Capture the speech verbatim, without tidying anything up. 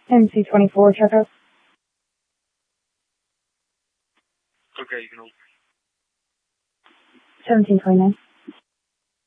M C twenty-four, check out. Okay, you can hold. seventeen twenty-nine.